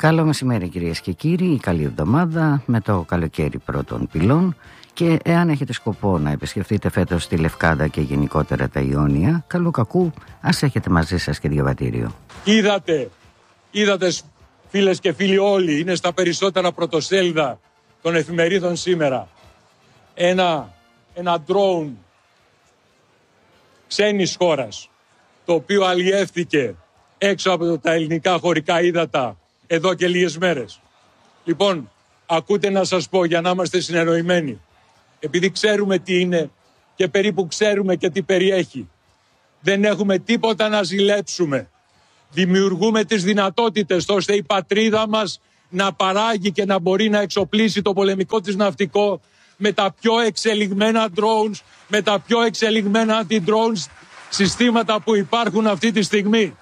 Καλό μεσημέρι κυρίες και κύριοι, καλή εβδομάδα με το καλοκαίρι πρώτων πυλών και εάν έχετε σκοπό να επισκεφτείτε φέτος τη Λευκάδα και γενικότερα τα Ιόνια, καλού κακού ας έχετε μαζί σας και διαβατήριο. Είδατε φίλες και φίλοι όλοι, είναι στα περισσότερα πρωτοσέλιδα των εφημερίδων σήμερα. Ένα drone ξένης χώρας, το οποίο αλλιεύθηκε έξω από τα ελληνικά χωρικά ύδατα εδώ και λίγες μέρες. Λοιπόν, ακούτε να σας πω για να είμαστε συνεννοημένοι. Επειδή ξέρουμε τι είναι και περίπου ξέρουμε και τι περιέχει. Δεν έχουμε τίποτα να ζηλέψουμε. Δημιουργούμε τις δυνατότητες ώστε η πατρίδα μας να παράγει και να μπορεί να εξοπλίσει το πολεμικό της ναυτικό με τα πιο εξελιγμένα drones, με τα πιο εξελιγμένα anti-drones συστήματα που υπάρχουν αυτή τη στιγμή.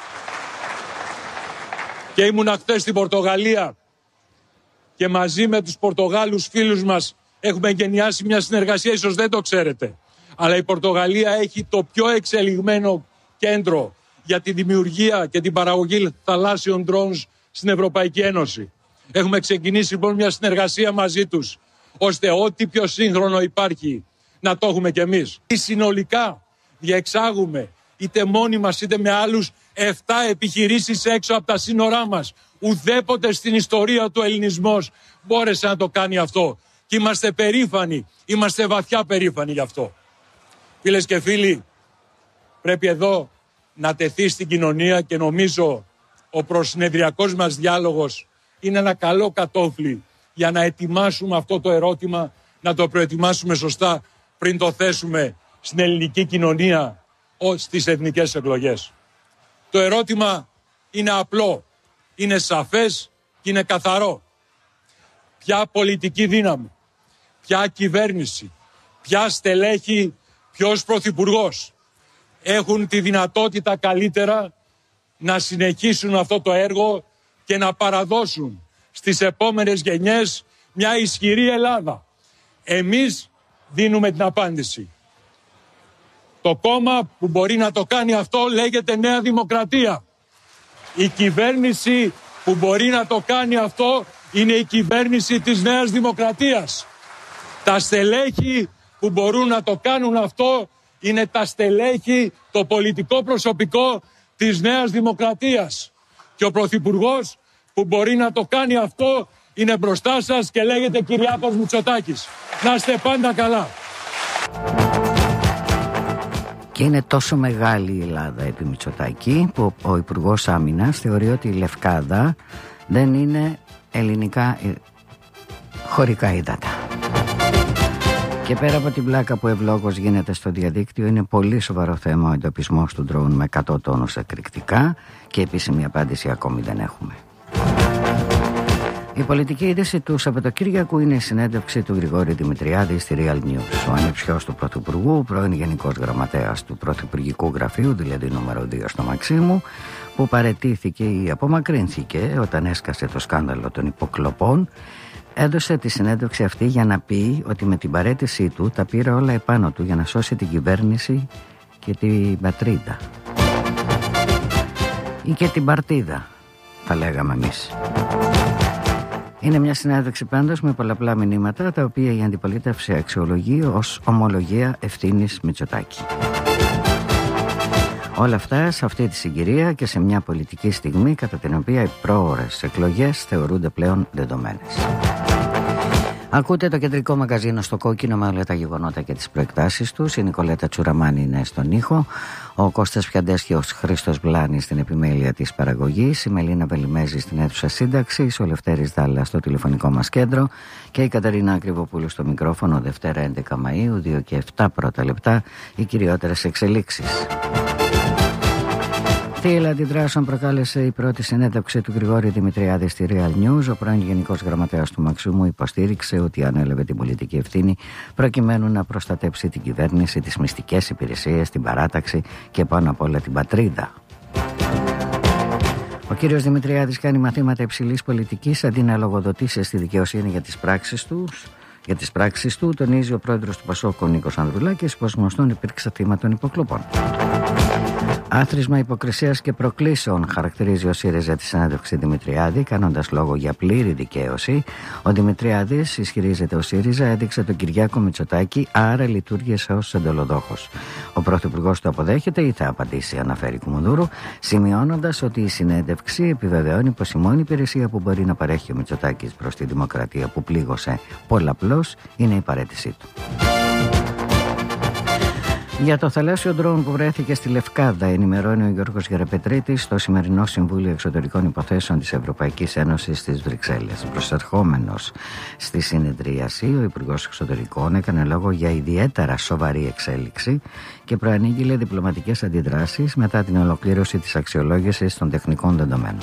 Και ήμουνα χθες στην Πορτογαλία και μαζί με τους Πορτογάλους φίλους μας έχουμε γενιάσει μια συνεργασία, ίσως δεν το ξέρετε. Αλλά η Πορτογαλία έχει το πιο εξελιγμένο κέντρο για τη δημιουργία και την παραγωγή θαλάσσιων drones στην Ευρωπαϊκή Ένωση. Έχουμε ξεκινήσει λοιπόν μια συνεργασία μαζί τους, ώστε ό,τι πιο σύγχρονο υπάρχει να το έχουμε κι εμείς. Συνολικά διεξάγουμε είτε μόνοι μας είτε με άλλους 7 επιχειρήσεις έξω από τα σύνορά μας. Ουδέποτε στην ιστορία του ελληνισμός μπόρεσε να το κάνει αυτό. Και είμαστε περήφανοι, είμαστε βαθιά περήφανοι γι' αυτό. Φίλες και φίλοι, πρέπει εδώ να τεθεί στην κοινωνία και νομίζω ο προσυνεδριακός μας διάλογος είναι ένα καλό κατόφλι για να ετοιμάσουμε αυτό το ερώτημα, να το προετοιμάσουμε σωστά πριν το θέσουμε στην ελληνική κοινωνία στις εθνικές εκλογές. Το ερώτημα είναι απλό, είναι σαφές και είναι καθαρό. Ποια πολιτική δύναμη, ποια κυβέρνηση, ποια στελέχη, ποιος πρωθυπουργός έχουν τη δυνατότητα καλύτερα να συνεχίσουν αυτό το έργο και να παραδώσουν στις επόμενες γενιές μια ισχυρή Ελλάδα. Εμείς δίνουμε την απάντηση. Το κόμμα που μπορεί να το κάνει αυτό λέγεται Νέα Δημοκρατία. Η κυβέρνηση που μπορεί να το κάνει αυτό είναι η κυβέρνηση της Νέας Δημοκρατίας. Τα στελέχη που μπορούν να το κάνουν αυτό είναι τα στελέχη, το πολιτικό προσωπικό της Νέας Δημοκρατίας. Και ο Πρωθυπουργός που μπορεί να το κάνει αυτό είναι μπροστά σας και λέγεται Κυριάκος Μητσοτάκης. Να είστε πάντα καλά. Και είναι τόσο μεγάλη η Ελλάδα επί Μητσοτάκη που ο Υπουργός Άμυνας θεωρεί ότι η Λευκάδα δεν είναι ελληνικά χωρικά ύδατα. Και πέρα από την πλάκα που ευλόγως γίνεται στο διαδίκτυο, είναι πολύ σοβαρό θέμα ο εντοπισμός του ντρόουν με 100 τόνους εκρηκτικά και επίσημη απάντηση ακόμη δεν έχουμε. Η πολιτική είδηση του Σαββατοκύριακου είναι η συνέντευξη του Γρηγόρη Δημητριάδη στη Real News. Ο ανιψιός του Πρωθυπουργού, πρώην Γενικός Γραμματέας του Πρωθυπουργικού Γραφείου, δηλαδή νούμερο 2 στο Μαξίμου, που παραιτήθηκε ή απομακρύνθηκε όταν έσκασε το σκάνδαλο των υποκλοπών, έδωσε τη συνέντευξη αυτή για να πει ότι με την παραίτησή του τα πήρε όλα επάνω του για να σώσει την κυβέρνηση και την πατρίδα. Ή και την παρτίδα, θα λέγαμε εμείς. Είναι μια συνέντευξη πάντως με πολλαπλά μηνύματα, τα οποία η αντιπολίτευση αξιολογεί ως ομολογία ευθύνης Μητσοτάκη. Όλα αυτά σε αυτή τη συγκυρία και σε μια πολιτική στιγμή κατά την οποία οι πρόωρες εκλογές θεωρούνται πλέον δεδομένες. Ακούτε το κεντρικό μαγαζίνο στο Κόκκινο με όλα τα γεγονότα και τις προεκτάσεις τους. Η Νικολέτα Τσουραμάνη είναι στον ήχο, ο Κώστας Πιαντές και ο Χρήστος Βλάνης στην επιμέλεια της παραγωγής, η Μελίνα Βελιμέζη στην αίθουσα σύνταξης, ο Λευτέρης Δάλλα στο τηλεφωνικό μας κέντρο και η Καταρίνα Ακριβοπούλου στο μικρόφωνο. Δευτέρα 11 Μαΐου, 2 και 7 πρώτα λεπτά, οι κυριότερες εξελίξεις. Θύελλα αντιδράσεων προκάλεσε η πρώτη συνέντευξη του Γρηγόρη Δημητριάδη στη Real News. Ο πρώην Γενικός Γραμματέας του Μαξίμου υποστήριξε ότι ανέλαβε την πολιτική ευθύνη προκειμένου να προστατέψει την κυβέρνηση, τις μυστικές υπηρεσίες, την παράταξη και πάνω απ' όλα την πατρίδα. Ο κύριος Δημητριάδης κάνει μαθήματα υψηλής πολιτικής αντί να λογοδοτήσει στη δικαιοσύνη για τις πράξεις του. Τονίζει ο πρόεδρος του Πασόκ, ο Νίκος Ανδρουλάκης, πως γνωστόν υπήρξε θύμα των υποκλοπών. Άθροισμα υποκρισίας και προκλήσεων χαρακτηρίζει ο ΣΥΡΙΖΑ τη συνέντευξη Δημητριάδη, κάνοντας λόγο για πλήρη δικαίωση. Ο Δημητριάδης ισχυρίζεται ο ΣΥΡΙΖΑ έδειξε τον Κυριάκο Μητσοτάκη, άρα λειτουργήσε ως εντολοδόχος. Ο πρωθυπουργός το αποδέχεται ή θα απαντήσει, αναφέρει Κουμουνδούρου, σημειώνοντας ότι η συνέντευξη επιβεβαιώνει πως η μόνη υπηρεσία που μπορεί να παρέχει ο Μητσοτάκης προς τη δημοκρατία που πλήγωσε πολλαπλώς είναι η παραίτησή του. Για το θαλάσσιο ντρόουν που βρέθηκε στη Λευκάδα, ενημερώνει ο Γιώργος Γεραπετρίτης στο σημερινό Συμβούλιο Εξωτερικών Υποθέσεων της Ευρωπαϊκής Ένωσης στις Βρυξέλλες. Προσερχόμενος στη συνεδρίαση, ο Υπουργός Εξωτερικών έκανε λόγο για ιδιαίτερα σοβαρή εξέλιξη και προανήγγειλε διπλωματικές αντιδράσεις μετά την ολοκλήρωση της αξιολόγησης των τεχνικών δεδομένων.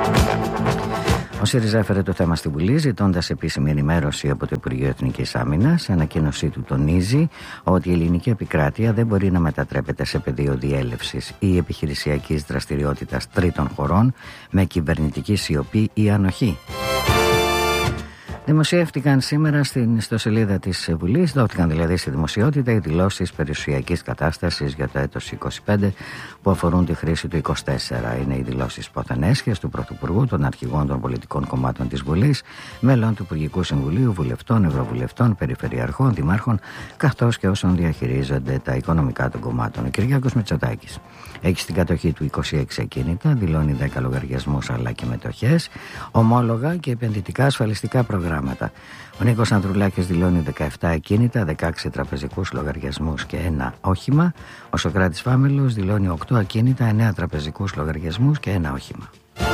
Ο ΣΥΡΙΖΑ έφερε το θέμα στη Βουλή, ζητώντας επίσημη ενημέρωση από το Υπουργείο Εθνικής Άμυνας. Ανακοίνωσή του τονίζει ότι η ελληνική επικράτεια δεν μπορεί να μετατρέπεται σε πεδίο διέλευσης ή επιχειρησιακής δραστηριότητας τρίτων χωρών με κυβερνητική σιωπή ή ανοχή. Δημοσιεύτηκαν σήμερα στην ιστοσελίδα της Βουλής, δόθηκαν δηλαδή στη δημοσιότητα οι δηλώσεις περιουσιακής κατάστασης για το έτος 25 που αφορούν τη χρήση του 24. Είναι οι δηλώσεις ποθενέσχες του Πρωθυπουργού, των αρχηγών των πολιτικών κομμάτων της Βουλής, μέλων του Υπουργικού Συμβουλίου, βουλευτών, ευρωβουλευτών, περιφερειαρχών, δημάρχων, καθώς και όσων διαχειρίζονται τα οικονομικά των κομμάτων. Ο Κυριάκος Μητσοτάκης έχει στην κατοχή του 26 ακίνητα, δηλώνει 10 λογαριασμούς αλλά και μετοχές, ομόλογα και επενδυτικά ασφαλιστικά προγράμματα. Ο Νίκος Ανδρουλάκης δηλώνει 17 ακίνητα, 16 τραπεζικούς λογαριασμούς και ένα όχημα. Ο Σωκράτης Φάμελος δηλώνει 8 ακίνητα, 9 τραπεζικούς λογαριασμούς και ένα όχημα.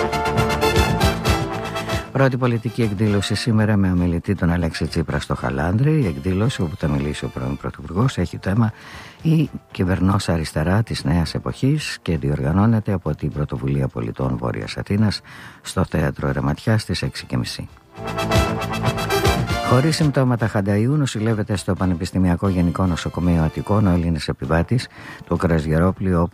Πρώτη πολιτική εκδήλωση σήμερα με ομιλητή τον Αλέξη Τσίπρα στο Χαλάνδρη. Η εκδήλωση όπου θα μιλήσει ο πρώην Πρωθυπουργός έχει θέμα η κυβερνός αριστερά της νέας εποχής και διοργανώνεται από την Πρωτοβουλία Πολιτών Βόρειας Αθήνας στο Θέατρο Ερεματιάς στις 6:30. Χωρίς συμπτώματα χανταϊού νοσηλεύεται στο Πανεπιστημιακό Γενικό Νοσοκομείο Αττικών ο Έλληνας επιβάτης του Κρασγερόπλου,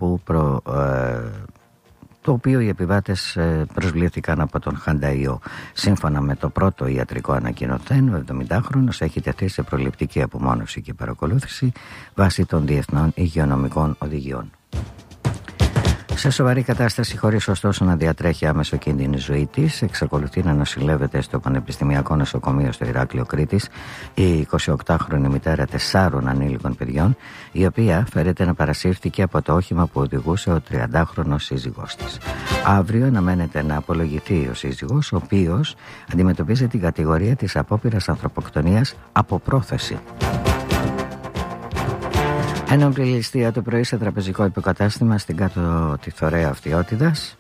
το οποίο οι επιβάτες προσβλήθηκαν από τον χανταϊό. Σύμφωνα με το πρώτο ιατρικό ανακοινωθέν, ο 70χρονος έχει τεθεί σε προληπτική απομόνωση και παρακολούθηση βάσει των διεθνών υγειονομικών οδηγιών. Σε σοβαρή κατάσταση, χωρίς ωστόσο να διατρέχει άμεσο κίνδυνο η ζωή της, εξακολουθεί να νοσηλεύεται στο Πανεπιστημιακό Νοσοκομείο στο Ηράκλειο Κρήτης η 28χρονη μητέρα 4 ανήλικων παιδιών, η οποία φέρεται να παρασύρθηκε από το όχημα που οδηγούσε ο 30χρονος σύζυγός της. Αύριο αναμένεται να απολογηθεί ο σύζυγος, ο οποίος αντιμετωπίζει την κατηγορία της απόπειρας ανθρωποκτονίας από πρόθεση. Ένοπλη ληστεία το πρωί σε τραπεζικό υποκατάστημα στην κάτω τη Θωρέα Αυτιότητας.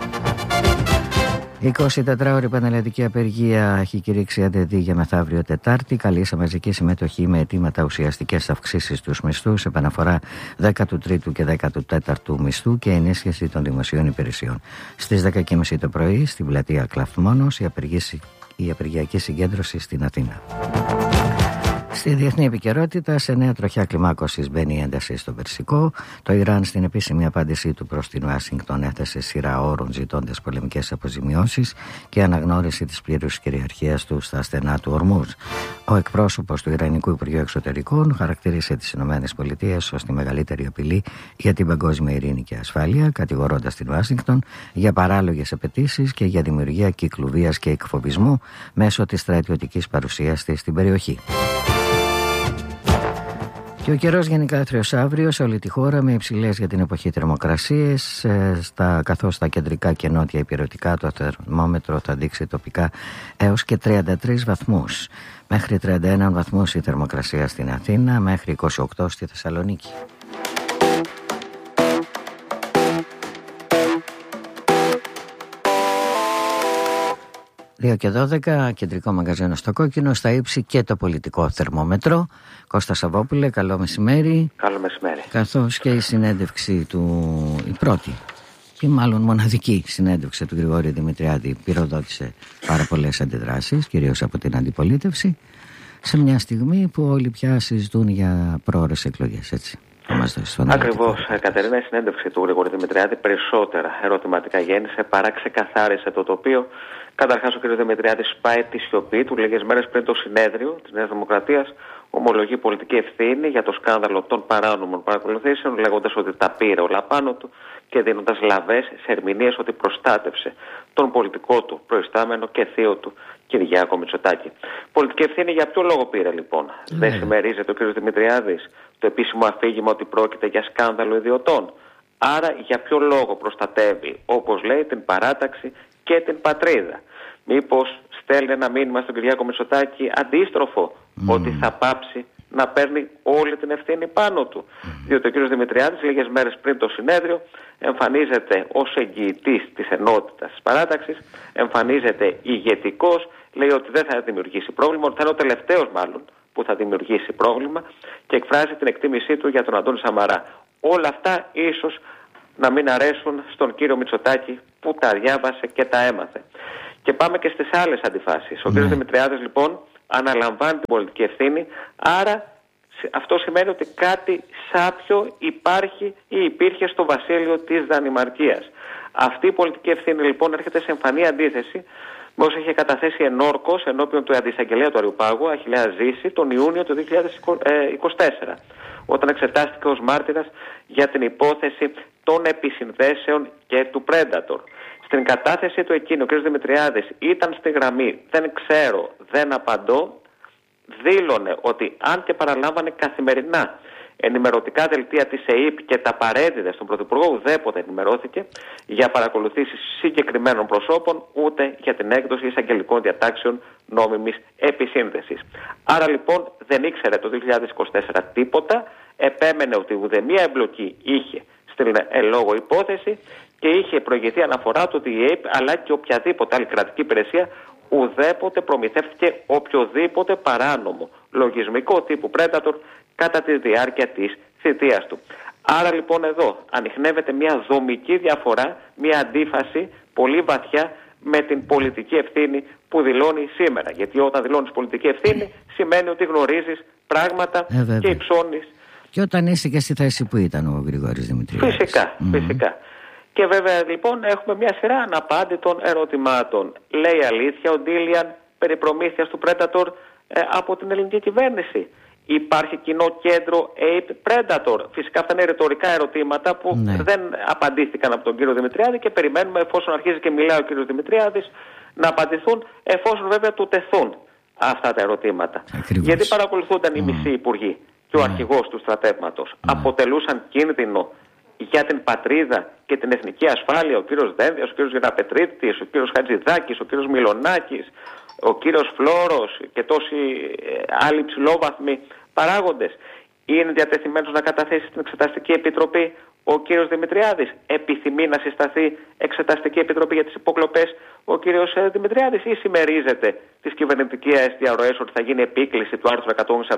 24ωρη πανελλαδική απεργία έχει κηρύξει ΑΔΔ για μεθαύριο Τετάρτη. Καλεί σε μαζική συμμετοχή με αιτήματα ουσιαστικές αυξήσεις στους μισθούς, επαναφορά 13ου και 14ου μισθού και ενίσχυση των δημοσίων υπηρεσιών. Στις 10:30 το πρωί στην πλατεία Κλαφμόνος η απεργιακή συγκέντρωση στην Αθήνα. Στη διεθνή επικαιρότητα, σε νέα τροχιά κλιμάκωσης μπαίνει η ένταση στο Περσικό. Το Ιράν, στην επίσημη απάντησή του προς την Ουάσιγκτον, έθεσε σειρά όρων ζητώντας πολεμικές αποζημιώσεις και αναγνώριση της πλήρους κυριαρχίας του στα στενά του Ορμούζ. Ο εκπρόσωπος του Ιρανικού Υπουργείου Εξωτερικών χαρακτήρισε τις ΗΠΑ ως τη μεγαλύτερη απειλή για την παγκόσμια ειρήνη και ασφάλεια, κατηγορώντας την Ουάσιγκτον για παράλογες απαιτήσεις και για δημιουργία κύκλου βίας και εκφοβισμού μέσω της στρατιωτικής παρουσίας της στην περιοχή. Και ο καιρός γενικά άθριος αύριο σε όλη τη χώρα με υψηλές για την εποχή θερμοκρασίες, καθώς στα κεντρικά και νότια υπηρετικά το θερμόμετρο θα δείξει τοπικά έως και 33 βαθμούς. Μέχρι 31 βαθμούς η θερμοκρασία στην Αθήνα, μέχρι 28 στη Θεσσαλονίκη. 2 και 12, κεντρικό μαγαζίνο στο Κόκκινο, στα ύψη και το πολιτικό θερμόμετρο. Κώστα Σαββόπουλε, καλό μεσημέρι. Καλό μεσημέρι. Καθώς και η συνέντευξη η πρώτη και μάλλον μοναδική συνέντευξη του Γρηγόρη Δημητριάδη πυροδότησε πάρα πολλές αντιδράσεις, κυρίως από την αντιπολίτευση, σε μια στιγμή που όλοι πια συζητούν για πρόωρες εκλογές, έτσι. Ακριβώς, Κατερίνα, η συνέντευξη του Γρηγόρη Δημητριάδη περισσότερα ερωτηματικά γέννησε παρά ξεκαθάρισε το τοπίο. Καταρχάς, ο κ. Δημητριάδης πάει τη σιωπή του λίγες μέρες πριν το συνέδριο της Νέας Δημοκρατίας. Ομολογεί πολιτική ευθύνη για το σκάνδαλο των παράνομων παρακολουθήσεων, λέγοντας ότι τα πήρε όλα πάνω του και δίνοντας λαβές σε ερμηνείες ότι προστάτευσε τον πολιτικό του προϊστάμενο και θείο του Κυριάκο Μητσοτάκη. Πολιτική ευθύνη για ποιο λόγο πήρε λοιπόν? Δεν συμμερίζεται ο κ. Δημητριάδης το επίσημο αφήγημα ότι πρόκειται για σκάνδαλο ιδιωτών? Άρα για ποιο λόγο προστατεύει, όπως λέει, την παράταξη και την πατρίδα? Μήπως στέλνει ένα μήνυμα στον Κυριάκο Μητσοτάκη αντίστροφο, ότι θα πάψει να παίρνει όλη την ευθύνη πάνω του? Διότι ο κ. Δημητριάδης λίγες μέρες πριν το συνέδριο εμφανίζεται ως εγγυητής της ενότητας της παράταξης, εμφανίζεται ηγετικός, λέει ότι δεν θα δημιουργήσει πρόβλημα, ότι θα είναι ο τελευταίος μάλλον που θα δημιουργήσει πρόβλημα και εκφράζει την εκτίμησή του για τον Αντώνη Σαμαρά. Όλα αυτά ίσως να μην αρέσουν στον κύριο Μητσοτάκη που τα διάβασε και τα έμαθε. Και πάμε και στις άλλες αντιφάσεις. Ο κ. Δημητριάδης λοιπόν αναλαμβάνει την πολιτική ευθύνη, άρα αυτό σημαίνει ότι κάτι σάπιο υπάρχει ή υπήρχε στο βασίλειο της Δανημαρκίας. Αυτή η πολιτική ευθύνη λοιπόν έρχεται σε εμφανή αντίθεση με όσο είχε καταθέσει ενόρκος ενώπιον του αντισαγγελέα του Αριουπάγου, Αχιλλέα Ζήση, τον Ιούνιο του 2024, όταν εξετάστηκε ως μάρτυρας για την υπόθεση των επισυνδέσεων και του Predator. Στην κατάθεση του εκείνου, ο κ. Δημητριάδης ήταν στη γραμμή «Δεν ξέρω, δεν απαντώ», δήλωνε ότι αν και παραλάμβανε καθημερινά ενημερωτικά δελτία της ΕΕΠ και τα παρέδιδε στον Πρωθυπουργό, ουδέποτε ενημερώθηκε για παρακολουθήσεις συγκεκριμένων προσώπων, ούτε για την έκδοση εισαγγελικών διατάξεων νόμιμης επισύνδεσης. Άρα λοιπόν δεν ήξερε το 2024 τίποτα, επέμενε ότι ουδέμια εμπλοκή είχε στην λόγω υπόθεση και είχε προηγηθεί αναφορά του ότι η ΕΕΠ αλλά και οποιαδήποτε άλλη κρατική υπηρεσία ουδέποτε προμηθεύτηκε οποιοδήποτε παράνομο λογισμικό τύπου Predator κατά τη διάρκεια της θητείας του. Άρα λοιπόν εδώ ανιχνεύεται μια δομική διαφορά, μια αντίφαση πολύ βαθιά με την πολιτική ευθύνη που δηλώνει σήμερα. Γιατί όταν δηλώνεις πολιτική ευθύνη σημαίνει ότι γνωρίζεις πράγματα και υψώνεις. Και όταν είσαι και στη θέση που ήταν ο Γρηγόρης Δημητριάδης. Φυσικά. Και βέβαια λοιπόν έχουμε μια σειρά αναπάντητων ερωτημάτων. Λέει αλήθεια ο Ντίλιαν περί προμήθειας του Predator από την ελληνική κυβέρνηση? Υπάρχει κοινό κέντρο Ape Predator? Φυσικά αυτά είναι ρητορικά ερωτήματα που δεν απαντήθηκαν από τον κύριο Δημητριάδη και περιμένουμε, εφόσον αρχίζει και μιλάει ο κύριος Δημητριάδης, να απαντηθούν, εφόσον βέβαια του τεθούν αυτά τα ερωτήματα. Ακριβώς. Γιατί παρακολουθούνταν οι μισοί υπουργοί και ο αρχηγός του στρατεύματος. Αποτελούσαν κίνδυνο για την πατρίδα και την εθνική ασφάλεια ο κύριος Δένδιας, ο κύριος Γεραπετρίτης, ο κύριος Χατζηδάκης, ο κύριος Μιλονάκης, ο κύριος Φλόρος και τόσοι άλλοι ψηλόβαθμοι παράγοντες? Είναι διατεθειμένος να καταθέσει στην Εξεταστική Επιτροπή ο κύριος Δημητριάδης? Επιθυμεί να συσταθεί Εξεταστική Επιτροπή για τις υποκλοπές ο κύριος Δημητριάδης, ή συμμερίζεται τις κυβερνητικές διαρροές ότι θα γίνει επίκληση του άρθρου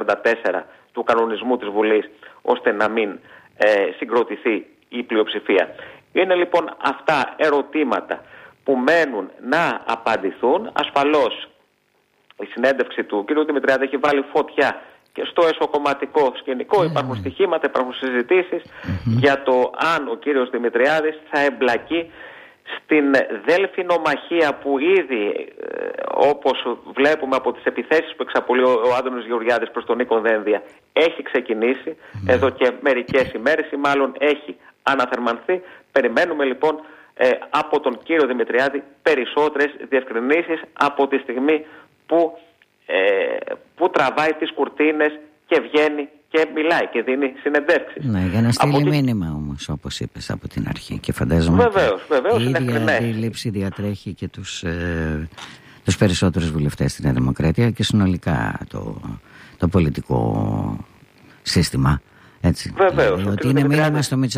144 του κανονισμού της Βουλής ώστε να μην συγκροτηθεί η πλειοψηφία? Είναι λοιπόν αυτά ερωτήματα που μένουν να απαντηθούν. Ασφαλώς η συνέντευξη του κ. Δημητριάδη έχει βάλει φωτιά και στο εσωκομματικό σκηνικό. Υπάρχουν στοιχήματα, υπάρχουν συζητήσεις για το αν ο κύριος Δημητριάδης θα εμπλακεί στην δέλφινομαχία που ήδη, όπως βλέπουμε από τις επιθέσεις που εξαπολύει ο Άδωνης Γεωργιάδης προς τον Νίκο Δένδια, έχει ξεκινήσει εδώ και μερικές ημέρες ή μάλλον έχει αναθερμανθεί. Περιμένουμε λοιπόν από τον κύριο Δημητριάδη περισσότερες διευκρινήσεις από τη στιγμή που τραβάει τις κουρτίνες και βγαίνει και μιλάει και δίνει συνεντεύξεις. Ναι, για να στείλει μήνυμα όμως, όπως είπες από την αρχή. Και φαντάζομαι βεβαίως, η ίδια αντίληψη διατρέχει και τους περισσότερους βουλευτές στην Δημοκρατία και συνολικά το πολιτικό σύστημα. Έτσι. Βεβαίως. Ότι είναι μήνυμα στο Μητσοτάκη.